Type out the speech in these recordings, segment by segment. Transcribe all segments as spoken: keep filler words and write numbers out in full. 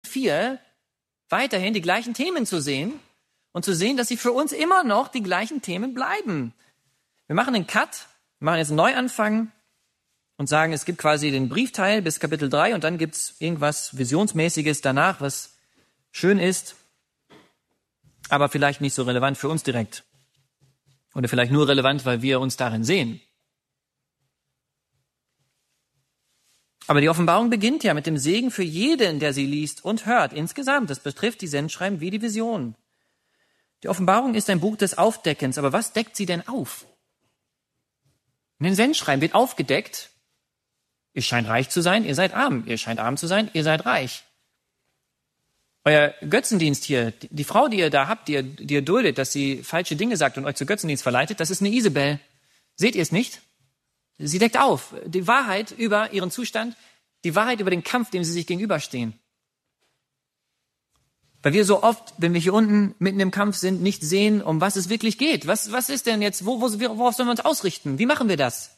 vier weiterhin die gleichen Themen zu sehen und zu sehen, dass sie für uns immer noch die gleichen Themen bleiben. Wir machen einen Cut, wir machen jetzt einen Neuanfang und sagen, es gibt quasi den Briefteil bis Kapitel drei und dann gibt's irgendwas Visionsmäßiges danach, was schön ist, aber vielleicht nicht so relevant für uns direkt. Oder vielleicht nur relevant, weil wir uns darin sehen. Aber die Offenbarung beginnt ja mit dem Segen für jeden, der sie liest und hört. Insgesamt, das betrifft die Sendschreiben wie die Vision. Die Offenbarung ist ein Buch des Aufdeckens, aber was deckt sie denn auf? In den Sendschreiben wird aufgedeckt, ihr scheint reich zu sein, ihr seid arm. Ihr scheint arm zu sein, ihr seid reich. Euer Götzendienst hier, die Frau, die ihr da habt, die ihr, die ihr duldet, dass sie falsche Dinge sagt und euch zu Götzendienst verleitet, das ist eine Isabel. Seht ihr es nicht? Sie deckt auf die Wahrheit über ihren Zustand, die Wahrheit über den Kampf, dem sie sich gegenüberstehen. Weil wir so oft, wenn wir hier unten mitten im Kampf sind, nicht sehen, um was es wirklich geht. Was, was ist denn jetzt, wo, wo, worauf sollen wir uns ausrichten? Wie machen wir das?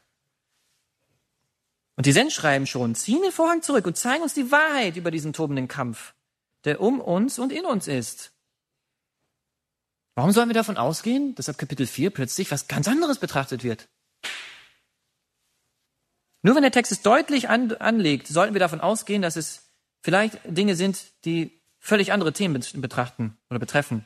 Und die Sendschreiben schon ziehen den Vorhang zurück und zeigen uns die Wahrheit über diesen tobenden Kampf, der um uns und in uns ist. Warum sollen wir davon ausgehen, dass ab Kapitel vier plötzlich was ganz anderes betrachtet wird? Nur wenn der Text es deutlich an, anlegt, sollten wir davon ausgehen, dass es vielleicht Dinge sind, die völlig andere Themen betrachten oder betreffen.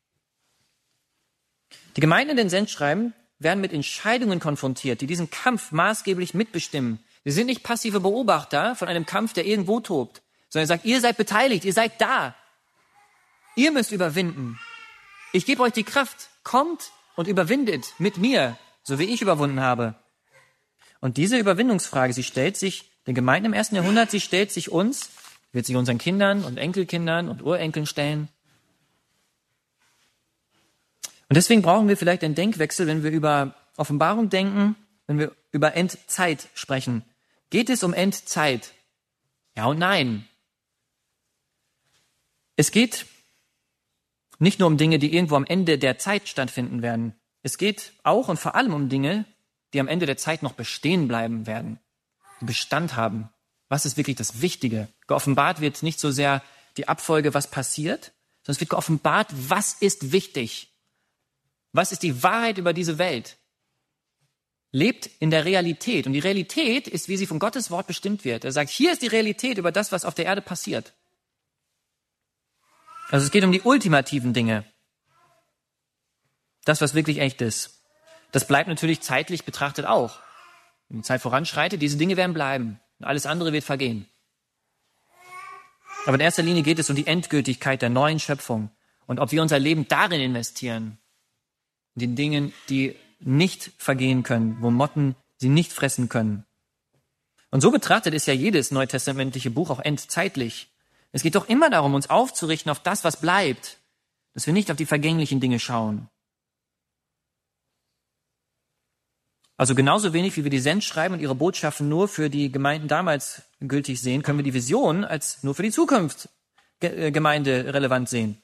Die Gemeinden in den Sendschreiben werden mit Entscheidungen konfrontiert, die diesen Kampf maßgeblich mitbestimmen. Sie sind nicht passive Beobachter von einem Kampf, der irgendwo tobt, sondern er sagt, ihr seid beteiligt, ihr seid da. Ihr müsst überwinden. Ich gebe euch die Kraft. Kommt und überwindet mit mir, so wie ich überwunden habe. Und diese Überwindungsfrage, sie stellt sich den Gemeinden im ersten Jahrhundert, sie stellt sich uns, wird sich unseren Kindern und Enkelkindern und Urenkeln stellen. Und deswegen brauchen wir vielleicht einen Denkwechsel, wenn wir über Offenbarung denken, wenn wir über Endzeit sprechen. Geht es um Endzeit? Ja und nein. Es geht nicht nur um Dinge, die irgendwo am Ende der Zeit stattfinden werden. Es geht auch und vor allem um Dinge, die am Ende der Zeit noch bestehen bleiben werden, die Bestand haben. Was ist wirklich das Wichtige? Geoffenbart wird nicht so sehr die Abfolge, was passiert, sondern es wird geoffenbart, was ist wichtig? Was ist die Wahrheit über diese Welt? Lebt in der Realität. Und die Realität ist, wie sie von Gottes Wort bestimmt wird. Er sagt, hier ist die Realität über das, was auf der Erde passiert. Also es geht um die ultimativen Dinge. Das, was wirklich echt ist. Das bleibt natürlich zeitlich betrachtet auch. Wenn die Zeit voranschreitet, diese Dinge werden bleiben. Und alles andere wird vergehen. Aber in erster Linie geht es um die Endgültigkeit der neuen Schöpfung. Und ob wir unser Leben darin investieren. In den Dingen, die nicht vergehen können, wo Motten sie nicht fressen können. Und so betrachtet ist ja jedes neutestamentliche Buch auch endzeitlich. Es geht doch immer darum, uns aufzurichten auf das, was bleibt. Dass wir nicht auf die vergänglichen Dinge schauen. Also genauso wenig, wie wir die Sendschreiben und ihre Botschaften nur für die Gemeinden damals gültig sehen, können wir die Vision als nur für die Zukunft Gemeinde relevant sehen.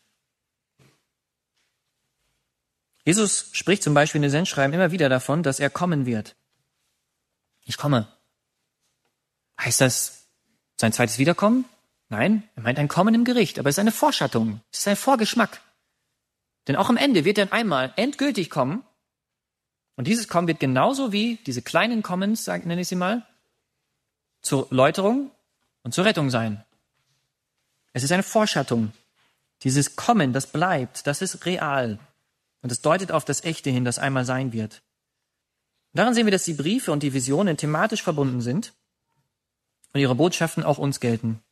Jesus spricht zum Beispiel in den Sendschreiben immer wieder davon, dass er kommen wird. Ich komme. Heißt das sein zweites Wiederkommen? Nein, er meint ein Kommen im Gericht, aber es ist eine Vorschattung, es ist ein Vorgeschmack. Denn auch am Ende wird er einmal endgültig kommen. Und dieses Kommen wird genauso wie diese kleinen Kommens, nenne ich sie mal, zur Läuterung und zur Rettung sein. Es ist eine Vorschattung. Dieses Kommen, das bleibt, das ist real. Und es deutet auf das Echte hin, das einmal sein wird. Daran sehen wir, dass die Briefe und die Visionen thematisch verbunden sind und ihre Botschaften auch uns gelten.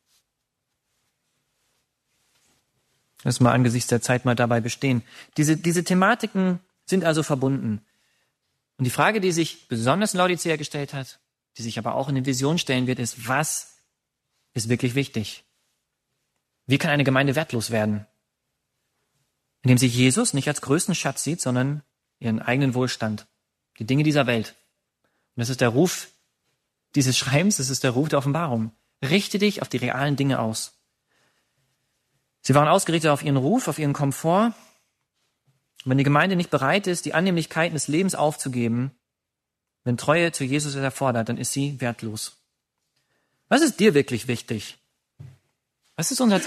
Lass mal angesichts der Zeit mal dabei bestehen. Diese, diese Thematiken sind also verbunden. Und die Frage, die sich besonders in Laodicea gestellt hat, die sich aber auch in den Visionen stellen wird, ist, was ist wirklich wichtig? Wie kann eine Gemeinde wertlos werden? Indem sie Jesus nicht als größten Schatz sieht, sondern ihren eigenen Wohlstand, die Dinge dieser Welt. Und das ist der Ruf dieses Schreibens, das ist der Ruf der Offenbarung. Richte dich auf die realen Dinge aus. Sie waren ausgerichtet auf ihren Ruf, auf ihren Komfort. Und wenn die Gemeinde nicht bereit ist, die Annehmlichkeiten des Lebens aufzugeben, wenn Treue zu Jesus es erfordert, dann ist sie wertlos. Was ist dir wirklich wichtig? Was ist unser